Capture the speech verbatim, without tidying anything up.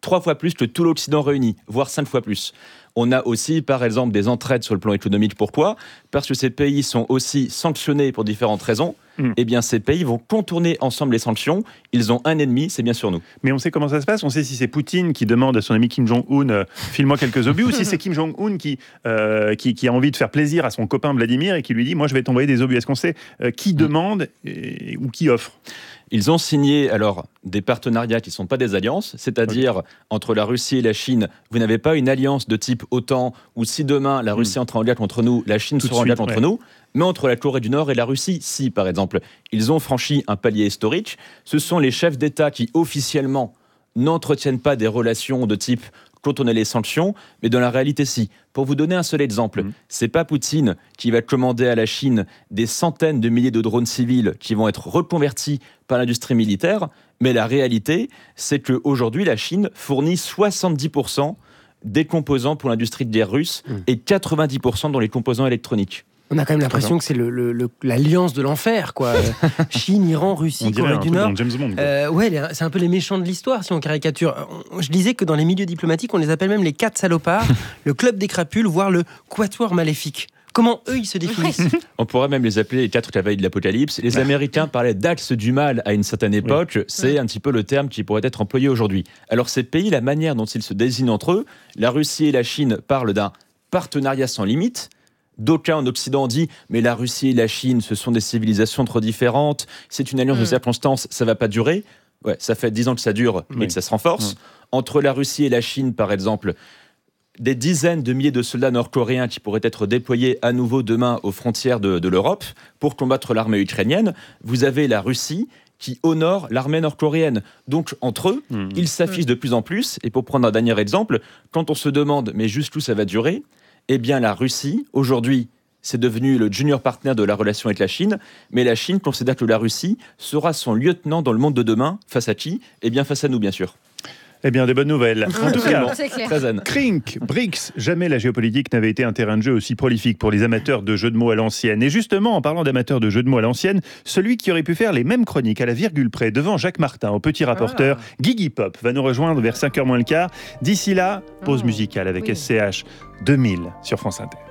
trois fois plus que tout l'Occident réuni, voire cinq fois plus. On a aussi, par exemple, des entraides sur le plan économique. Pourquoi ? Parce que ces pays sont aussi sanctionnés pour différentes raisons. Mmh. Eh bien, ces pays vont contourner ensemble les sanctions. Ils ont un ennemi, c'est bien sûr nous. Mais on sait comment ça se passe. On sait si c'est Poutine qui demande à son ami Kim Jong-un euh, « file-moi quelques obus » ou si c'est Kim Jong-un qui, euh, qui, qui a envie de faire plaisir à son copain Vladimir et qui lui dit « moi, je vais t'envoyer des obus ». Est-ce qu'on sait euh, qui demande et, ou qui offre ? Ils ont signé alors des partenariats qui ne sont pas des alliances, c'est-à-dire okay. entre la Russie et la Chine, vous n'avez pas une alliance de type OTAN où si demain la Russie mmh. entre en guerre contre nous, la Chine sera en guerre contre ouais. nous, mais entre la Corée du Nord et la Russie, si par exemple, ils ont franchi un palier historique, ce sont les chefs d'État qui officiellement n'entretiennent pas des relations de type quand on a les sanctions, mais dans la réalité, si. Pour vous donner un seul exemple, mmh. c'est pas Poutine qui va commander à la Chine des centaines de milliers de drones civils qui vont être reconvertis par l'industrie militaire, mais la réalité, c'est qu'aujourd'hui, la Chine fournit soixante-dix pour cent des composants pour l'industrie de guerre russe mmh. et quatre-vingt-dix pour cent dans les composants électroniques. On a quand même l'impression que c'est le, le, le, l'alliance de l'enfer, quoi. Chine, Iran, Russie, Corée du Nord. James Bond, euh, ouais, c'est un peu les méchants de l'histoire, si on caricature. Je disais que dans les milieux diplomatiques, on les appelle même les quatre salopards, le club des crapules, voire le quatuor maléfique. Comment eux, ils se définissent ? On pourrait même les appeler les quatre cavaliers de l'apocalypse. Les Américains parlaient d'axe du mal à une certaine époque. Oui. C'est un petit peu le terme qui pourrait être employé aujourd'hui. Alors ces pays, la manière dont ils se désignent entre eux, la Russie et la Chine parlent d'un partenariat sans limite. D'aucuns en Occident dit « mais la Russie et la Chine, ce sont des civilisations trop différentes, c'est une alliance mmh. de circonstances, ça ne va pas durer ». Ouais, ça fait dix ans que ça dure oui. et que ça se renforce. Mmh. Entre la Russie et la Chine, par exemple, des dizaines de milliers de soldats nord-coréens qui pourraient être déployés à nouveau demain aux frontières de, de l'Europe pour combattre l'armée ukrainienne. Vous avez la Russie qui honore l'armée nord-coréenne. Donc, entre eux, mmh. ils s'affichent mmh. de plus en plus. Et pour prendre un dernier exemple, quand on se demande « mais jusqu'où ça va durer ?» Eh bien, la Russie, aujourd'hui, c'est devenu le junior partner de la relation avec la Chine, mais la Chine considère que la Russie sera son lieutenant dans le monde de demain. Face à qui ? Eh bien, face à nous, bien sûr. Eh bien, des bonnes nouvelles. En tout cas, très zen. Crink, Brix, jamais la géopolitique n'avait été un terrain de jeu aussi prolifique pour les amateurs de jeux de mots à l'ancienne. Et justement, en parlant d'amateurs de jeux de mots à l'ancienne, celui qui aurait pu faire les mêmes chroniques à la virgule près devant Jacques Martin, au petit rapporteur, ah. Guigui Pop, va nous rejoindre vers cinq heures moins le quart. D'ici là, pause oh. musicale avec oui. S C H deux mille sur France Inter.